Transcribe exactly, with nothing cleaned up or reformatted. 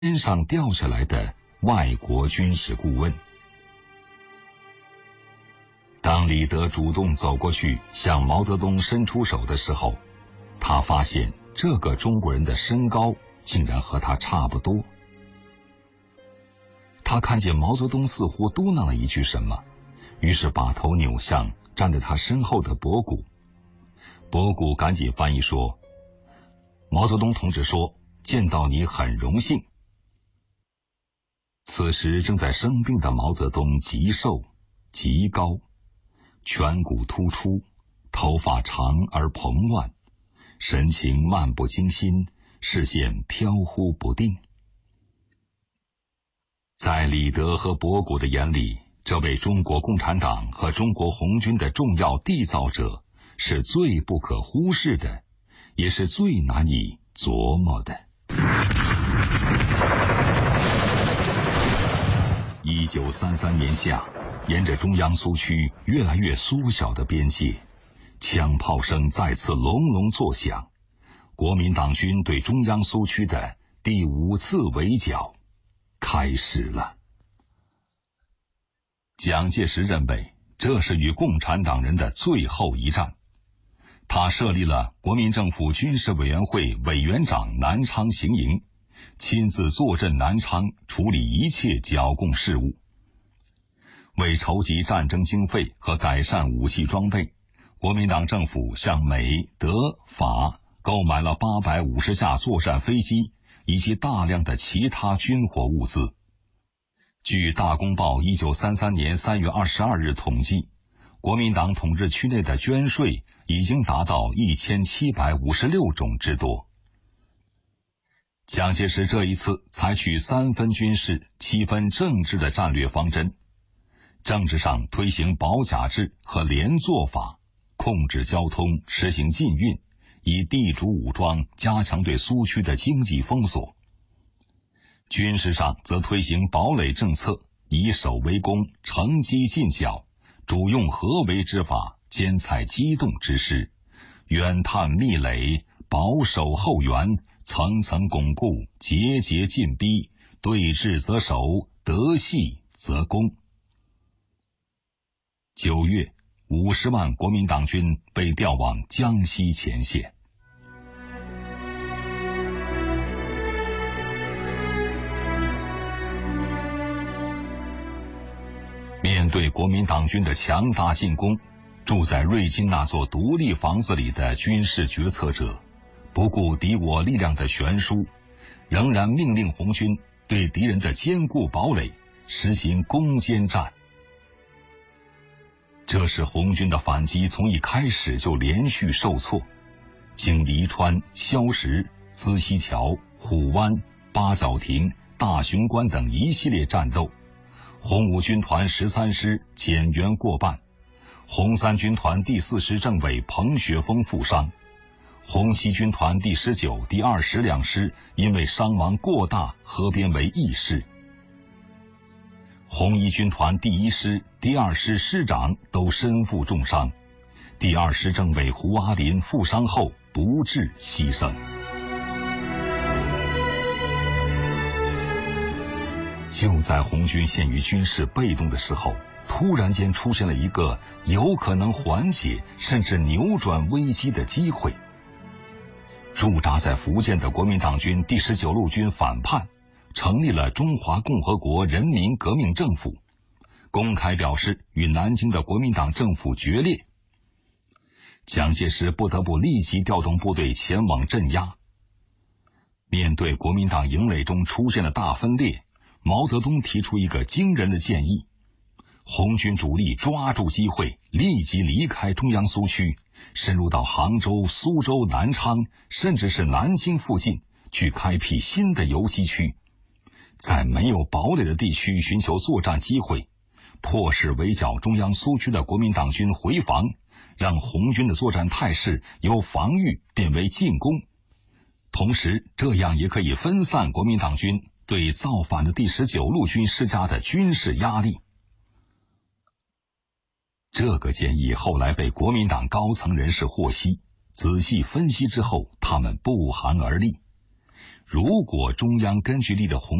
天上掉下来的外国军事顾问。当李德主动走过去向毛泽东伸出手的时候，他发现这个中国人的身高竟然和他差不多。他看见毛泽东似乎嘟囔了一句什么，于是把头扭向站在他身后的博古。博古赶紧翻译说：“毛泽东同志说，见到你很荣幸。”此时正在生病的毛泽东极瘦极高，颧骨突出，头发长而蓬乱，神情漫不经心，视线飘忽不定。在李德和博古的眼里，这位中国共产党和中国红军的重要缔造者是最不可忽视的，也是最难以琢磨的。一九三三年夏，沿着中央苏区越来越缩小的边界，枪炮声再次隆隆作响，国民党军对中央苏区的第五次围剿开始了。蒋介石认为这是与共产党人的最后一战，他设立了国民政府军事委员会委员长南昌行营，亲自坐镇南昌，处理一切剿共事务。为筹集战争经费和改善武器装备，国民党政府向美、德、法购买了八百五十架作战飞机以及大量的其他军火物资。据《大公报》一九三三年三月二十二日统计，国民党统治区内的捐税已经达到一千七百五十六种之多。蒋介石这一次采取三分军事、七分政治的战略方针，政治上推行保甲制和连坐法，控制交通，实行禁运，以地主武装加强对苏区的经济封锁。军事上则推行堡垒政策，以守为攻，乘机进剿，主用合围之法，兼采机动之势，远探密垒，保守后援，层层巩固，节节进逼，对峙则守，得隙则攻。九月，五十万国民党军被调往江西前线。面对国民党军的强大进攻，住在瑞金那座独立房子里的军事决策者，不顾敌我力量的悬殊，仍然命令红军对敌人的坚固堡垒实行攻坚战。这使红军的反击从一开始就连续受挫，经黎川、萧石、资溪桥、虎湾、八角亭、大雄关等一系列战斗，红五军团十三师减员过半，红三军团第四师政委彭雪枫负伤，红七军团第十九、第二十两师因为伤亡过大合编为一师。红一军团第一师、第二师师长都身负重伤，第二师政委胡阿林负伤后不治牺牲。就在红军陷于军事被动的时候，突然间出现了一个有可能缓解甚至扭转危机的机会。驻扎在福建的国民党军第十九路军反叛，成立了中华共和国人民革命政府，公开表示与南京的国民党政府决裂。蒋介石不得不立即调动部队前往镇压。面对国民党营垒中出现的大分裂，毛泽东提出一个惊人的建议：红军主力抓住机会，立即离开中央苏区，深入到杭州、苏州、南昌，甚至是南京附近，去开辟新的游击区，在没有堡垒的地区寻求作战机会，迫使围剿中央苏区的国民党军回防，让红军的作战态势由防御变为进攻。同时，这样也可以分散国民党军对造反的第十九路军施加的军事压力。这个建议后来被国民党高层人士获悉，仔细分析之后，他们不寒而栗， 如果中央根据立的红